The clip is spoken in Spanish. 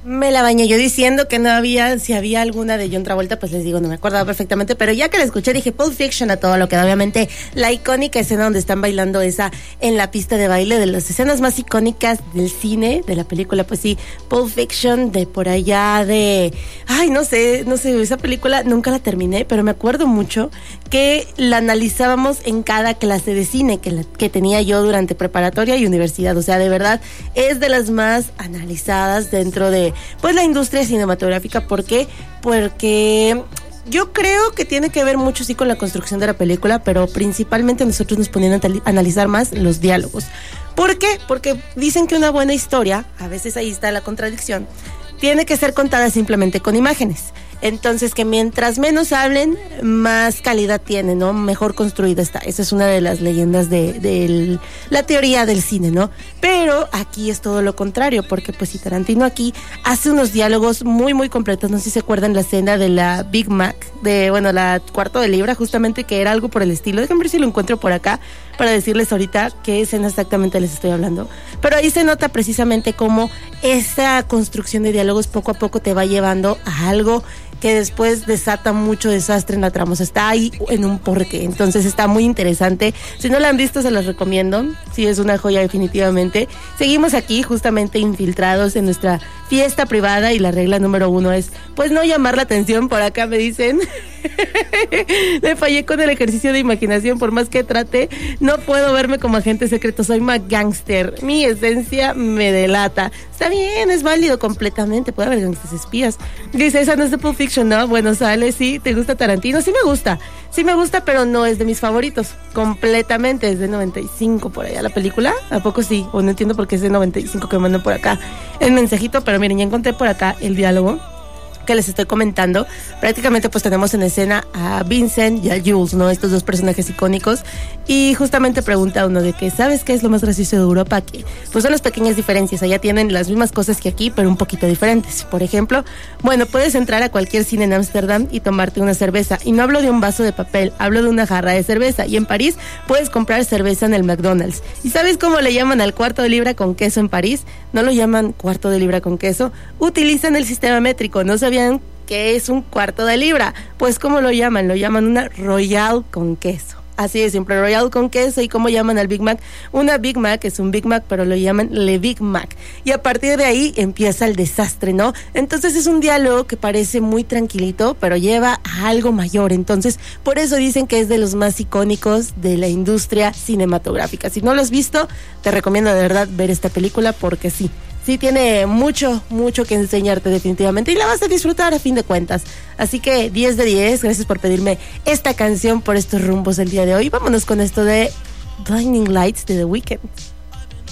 Me la bañé yo diciendo que no había, si había alguna de John Travolta, pues les digo, no me acordaba perfectamente, pero ya que la escuché dije Pulp Fiction a todo lo que da, obviamente la icónica escena donde están bailando esa en la pista de baile, de las escenas más icónicas del cine, de la película, pues sí, Pulp Fiction, de por allá de, ay, no sé, esa película nunca la terminé, pero me acuerdo mucho que la analizábamos en cada clase de cine que tenía yo durante preparatoria y universidad, o sea, de verdad, es de las más analizadas dentro de pues la industria cinematográfica. ¿Por qué? Porque yo creo que tiene que ver mucho sí con la construcción de la película, pero principalmente nosotros nos ponían a analizar más los diálogos. ¿Por qué? Porque dicen que una buena historia, a veces ahí está la contradicción, tiene que ser contada simplemente con imágenes. Entonces, que mientras menos hablen, más calidad tiene, ¿no? Mejor construida está. Esa es una de las leyendas de la teoría del cine, ¿no? Pero aquí es todo lo contrario, porque pues si Tarantino aquí hace unos diálogos muy, muy completos. No sé si se acuerdan la escena de la Big Mac, la cuarto de libra, justamente, que era algo por el estilo. Déjenme ver si lo encuentro por acá para decirles ahorita qué escena exactamente les estoy hablando. Pero ahí se nota precisamente cómo esa construcción de diálogos poco a poco te va llevando a algo que después desata mucho desastre en la trama. O sea, está ahí en un porqué. Entonces está muy interesante. Si no la han visto, se los recomiendo. Sí, es una joya definitivamente. Seguimos aquí justamente infiltrados en nuestra fiesta privada y la regla número 1 es, pues, no llamar la atención. Por acá me dicen. Le fallé con el ejercicio de imaginación, por más que trate, no puedo verme como agente secreto, soy más gangster, mi esencia me delata. Está bien, es válido completamente, puede haber gangsters espías. Dice, esa no es de Pulp Fiction, ¿no? Bueno, sale, sí, ¿te gusta Tarantino? Sí me gusta, pero no es de mis favoritos, completamente, es de 95 por allá la película, ¿a poco sí? O no entiendo por qué es de 95 que me mandan por acá el mensajito, pero miren, ya encontré por acá el diálogo que les estoy comentando. Prácticamente pues tenemos en escena a Vincent y a Jules, ¿no? Estos dos personajes icónicos, y justamente pregunta uno de que, ¿sabes qué es lo más gracioso de Europa? Que pues son las pequeñas diferencias, allá tienen las mismas cosas que aquí, pero un poquito diferentes. Por ejemplo, bueno, puedes entrar a cualquier cine en Ámsterdam y tomarte una cerveza, y no hablo de un vaso de papel, hablo de una jarra de cerveza, y en París puedes comprar cerveza en el McDonald's. ¿Y sabes cómo le llaman al cuarto de libra con queso en París? No lo llaman cuarto de libra con queso, utilizan el sistema métrico. No sabían que es un cuarto de libra, pues ¿cómo lo llaman? Lo llaman una Royal con queso. Así de simple, Royal con queso. ¿Y cómo llaman al Big Mac? Una Big Mac es un Big Mac, pero lo llaman Le Big Mac. Y a partir de ahí empieza el desastre, ¿no? Entonces es un diálogo que parece muy tranquilito, pero lleva a algo mayor. Entonces, por eso dicen que es de los más icónicos de la industria cinematográfica. Si no lo has visto, te recomiendo de verdad ver esta película, porque sí tiene mucho que enseñarte definitivamente, y la vas a disfrutar a fin de cuentas. Así que 10 de 10, gracias por pedirme esta canción por estos rumbos el día de hoy. Vámonos con esto de Blinding Lights de The Weeknd.